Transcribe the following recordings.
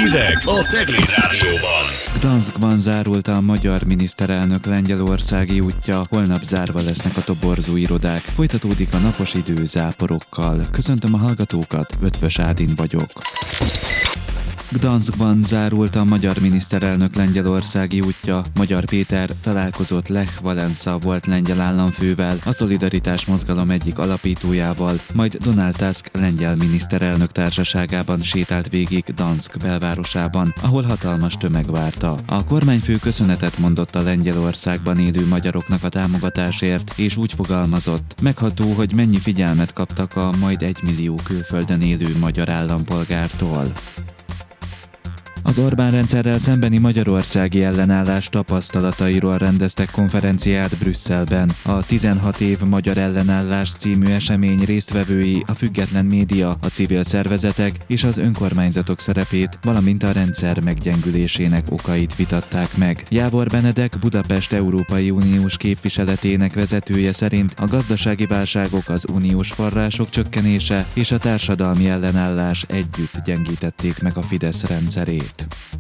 Hírek a Cegléd Rádióban. Gdanskban zárult a magyar miniszterelnök lengyelországi útja, holnap zárva lesznek a toborzó irodák. Folytatódik a napos idő záporokkal. Köszöntöm a hallgatókat, Ötvös Ádin vagyok. Gdanskban zárult a magyar miniszterelnök lengyelországi útja. Magyar Péter találkozott Lech Wałęsa volt lengyel államfővel, a Szolidaritás mozgalom egyik alapítójával, majd Donald Tusk lengyel miniszterelnök társaságában sétált végig Gdansk belvárosában, ahol hatalmas tömeg várta. A kormányfő köszönetet mondott a Lengyelországban élő magyaroknak a támogatásért, és úgy fogalmazott: megható, hogy mennyi figyelmet kaptak a majd 1 millió külföldön élő magyar állampolgártól. Az Orbán rendszerrel szembeni magyarországi ellenállás tapasztalatairól rendeztek konferenciát Brüsszelben. A 16 év magyar ellenállás című esemény résztvevői a független média, a civil szervezetek és az önkormányzatok szerepét, valamint a rendszer meggyengülésének okait vitatták meg. Jávor Benedek, Budapest Európai Uniós képviseletének vezetője szerint a gazdasági válságok, az uniós források csökkenése és a társadalmi ellenállás együtt gyengítették meg a Fidesz rendszerét.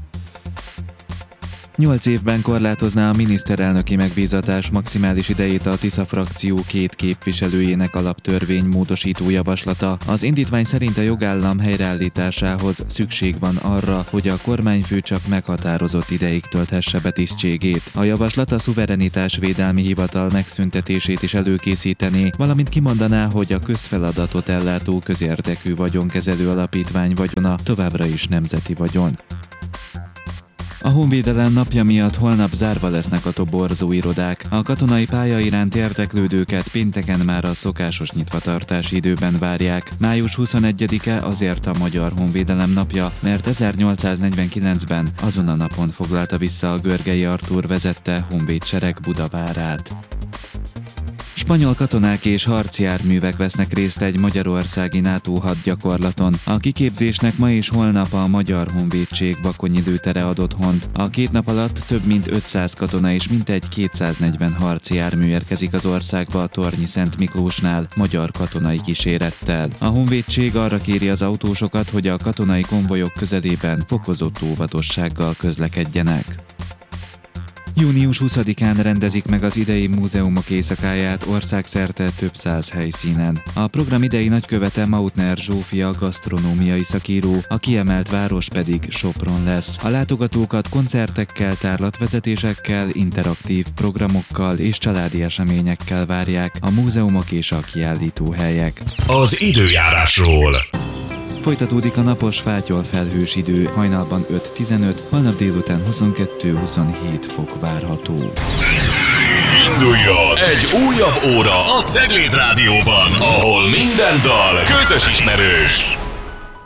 8 évben korlátozná a miniszterelnöki megbízatás maximális idejét a Tisza frakció 2 képviselőjének alaptörvény módosító javaslata. Az indítvány szerint a jogállam helyreállításához szükség van arra, hogy a kormányfő csak meghatározott ideig tölthesse be tisztségét. A javaslat a szuverenitásvédelmi hivatal megszüntetését is előkészítené, valamint kimondaná, hogy a közfeladatot ellátó közérdekű vagyonkezelő alapítvány vagyona továbbra is nemzeti vagyon. A Honvédelem napja miatt holnap zárva lesznek a toborzó irodák. A katonai pálya iránt érdeklődőket pénteken már a szokásos nyitvatartási időben várják. Május 21-e azért a Magyar Honvédelem napja, mert 1849-ben azon a napon foglalta vissza a Görgei Artúr vezette honvédsereg Budavárát. Spanyol katonák és harcjárművek vesznek részt egy magyarországi NATO hadgyakorlaton. A kiképzésnek ma és holnap a Magyar Honvédség Bakonyi lőtere ad otthont. A 2 nap alatt több mint 500 katona és mintegy 240 harcjármű érkezik az országba a Tornyi Szent Miklósnál magyar katonai kísérettel. A honvédség arra kéri az autósokat, hogy a katonai konvojok közelében fokozott óvatossággal közlekedjenek. Június 20-án rendezik meg az idei múzeumok éjszakáját országszerte több 100 helyszínen. A program idei nagykövete Mautner Zsófia gasztronómiai szakíró, a kiemelt város pedig Sopron lesz. A látogatókat koncertekkel, tárlatvezetésekkel, interaktív programokkal és családi eseményekkel várják a múzeumok és a kiállítóhelyek. Az időjárásról. Folytatódik a napos fátyol-felhős idő, hajnalban 5-15, holnap délután 22-27 fok várható. Induljon egy újabb óra a Cegléd Rádióban, ahol minden dal közös ismerős.